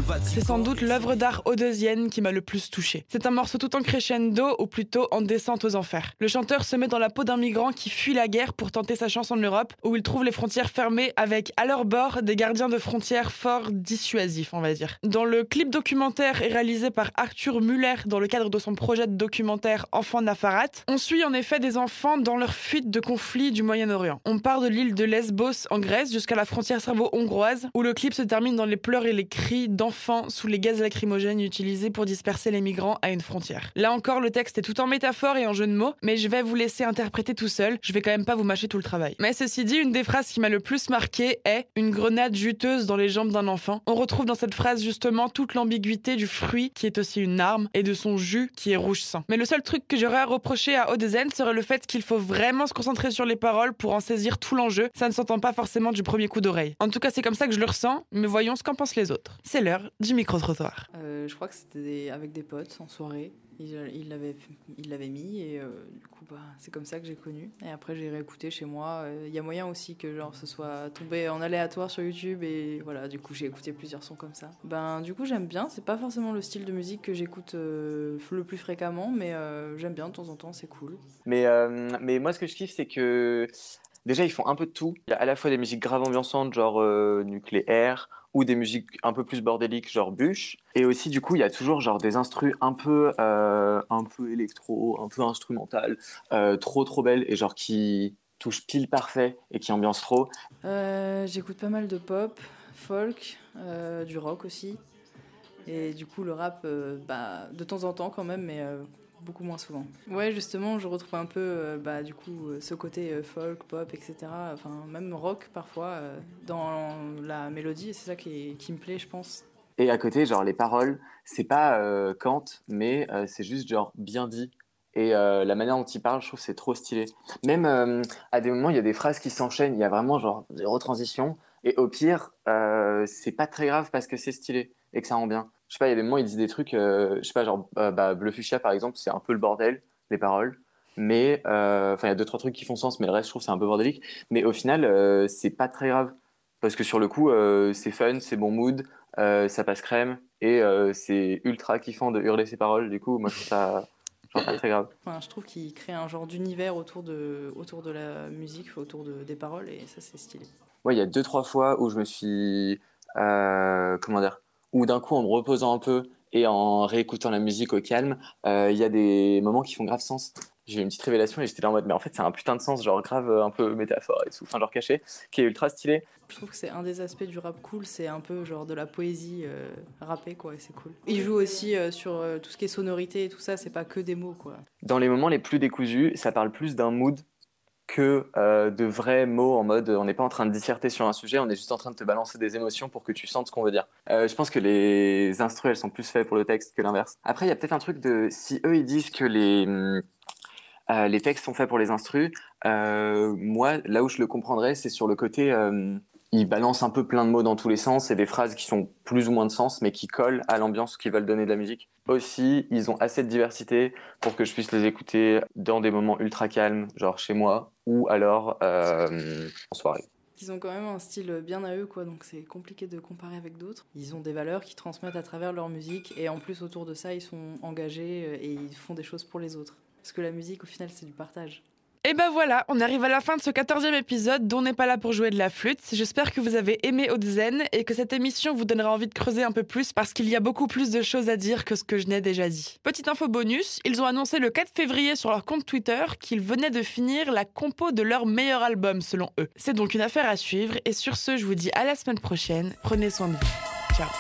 C'est sans doute l'œuvre d'art odesienne qui m'a le plus touchée. C'est un morceau tout en crescendo, ou plutôt en descente aux enfers. Le chanteur se met dans la peau d'un migrant qui fuit la guerre pour tenter sa chance en Europe, où il trouve les frontières fermées avec, à leur bord, des gardiens de frontières fort dissuasifs, on va dire. Dans le clip documentaire réalisé par Arthur Müller dans le cadre de son projet de documentaire Enfants Nafarat, on suit en effet des enfants dans leur fuite de conflits du Moyen-Orient. On part de l'île de Lesbos en Grèce jusqu'à la frontière serbo-hongroise, où le clip se termine dans les pleurs et les cris d'enfants sous les gaz lacrymogènes utilisés pour disperser les migrants à une frontière. Là encore, le texte est tout en métaphore et en jeu de mots, mais je vais vous laisser interpréter tout seul, je vais quand même pas vous mâcher tout le travail. Mais ceci dit, une des phrases qui m'a le plus marqué est « une grenade juteuse dans les jambes d'un enfant ». On retrouve dans cette phrase justement toute l'ambiguïté du fruit qui est aussi une arme et de son jus qui est rouge sang. Mais le seul truc que j'aurais à reprocher à Odezen serait le fait qu'il faut vraiment se concentrer sur les paroles pour en saisir tout l'enjeu. Ça ne s'entend pas forcément du premier coup d'oreille. En tout cas, c'est comme ça que je le ressens, mais voyons ce qu'en pensent les autres. C'est l'heure du micro-trottoir. Je crois que c'était avec des potes en soirée. Il l'avait mis et du coup c'est comme ça que j'ai connu. Et après j'ai réécouté chez moi. Il y a moyen aussi que genre ce soit tombé en aléatoire sur YouTube et voilà, du coup j'ai écouté plusieurs sons comme ça. Du coup j'aime bien. C'est pas forcément le style de musique que j'écoute le plus fréquemment, mais j'aime bien de temps en temps, c'est cool. Mais moi ce que je kiffe c'est que déjà ils font un peu de tout. Il y a à la fois des musiques grave ambiançantes genre nucléaire, ou des musiques un peu plus bordéliques genre bûche, et aussi du coup il y a toujours genre des instrus un peu électro, un peu instrumental, trop belles et genre qui touchent pile parfait et qui ambiancent trop. J'écoute pas mal de pop, folk, du rock aussi, et du coup le rap de temps en temps quand même, mais beaucoup moins souvent. Ouais, justement, je retrouve un peu du coup ce côté folk, pop, etc. Enfin, même rock parfois dans la mélodie, et c'est ça qui me plaît, je pense. Et à côté, genre les paroles, c'est pas Kant, mais c'est juste genre bien dit. Et la manière dont il parle, je trouve que c'est trop stylé. Même à des moments, il y a des phrases qui s'enchaînent, il y a vraiment genre des retransitions. Et au pire, c'est pas très grave parce que c'est stylé et que ça rend bien. Je sais pas, il y a des moments, ils disent des trucs, je sais pas, genre Bleu Fuchsia par exemple, c'est un peu le bordel, les paroles. Mais, enfin, il y a 2-3 trucs qui font sens, mais le reste, je trouve que c'est un peu bordélique. Mais au final, c'est pas très grave. Parce que sur le coup, c'est fun, c'est bon mood, ça passe crème, et c'est ultra kiffant de hurler ses paroles. Du coup, moi, je trouve ça genre pas très grave. Enfin, je trouve qu'il crée un genre d'univers autour de la musique, autour des paroles, et ça, c'est stylé. Ouais, il y a 2-3 fois où je me suis... comment dire, où d'un coup, en me reposant un peu et en réécoutant la musique au calme, il y a des moments qui font grave sens. J'ai eu une petite révélation et j'étais là en mode, mais en fait, c'est un putain de sens, genre grave un peu métaphore et tout, enfin, genre caché, qui est ultra stylé. Je trouve que c'est un des aspects du rap cool, c'est un peu genre de la poésie rappée, quoi, et c'est cool. Il joue aussi sur tout ce qui est sonorité et tout ça, c'est pas que des mots, quoi. Dans les moments les plus décousus, ça parle plus d'un mood que de vrais mots en mode on n'est pas en train de disserter sur un sujet, on est juste en train de te balancer des émotions pour que tu sentes ce qu'on veut dire. Je pense que les instrus, elles sont plus faites pour le texte que l'inverse. Après, il y a peut-être un truc de... Si eux, ils disent que les textes sont faits pour les instrus, moi, là où je le comprendrais, c'est sur le côté... ils balancent un peu plein de mots dans tous les sens et des phrases qui sont plus ou moins de sens, mais qui collent à l'ambiance qu'ils veulent donner de la musique. Aussi, ils ont assez de diversité pour que je puisse les écouter dans des moments ultra calmes, genre chez moi, ou alors en soirée. Ils ont quand même un style bien à eux, quoi, donc c'est compliqué de comparer avec d'autres. Ils ont des valeurs qu'ils transmettent à travers leur musique, et en plus, autour de ça, ils sont engagés et ils font des choses pour les autres. Parce que la musique, au final, c'est du partage. Et ben voilà, on arrive à la fin de ce 14e épisode dont on n'est pas là pour jouer de la flûte. J'espère que vous avez aimé Odezen et que cette émission vous donnera envie de creuser un peu plus parce qu'il y a beaucoup plus de choses à dire que ce que je n'ai déjà dit. Petite info bonus, ils ont annoncé le 4 février sur leur compte Twitter qu'ils venaient de finir la compo de leur meilleur album selon eux. C'est donc une affaire à suivre et sur ce, je vous dis à la semaine prochaine. Prenez soin de vous.